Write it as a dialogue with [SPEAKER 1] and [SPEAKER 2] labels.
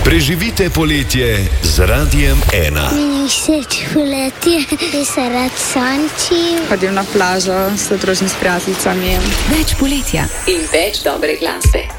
[SPEAKER 1] Preživite poletje z Radiem 1.
[SPEAKER 2] Meni všeč poletje, da se rad sončim.
[SPEAKER 3] Hodim na plažo, se družim s prijateljicami.
[SPEAKER 4] Več poletja in več dobre glasbe.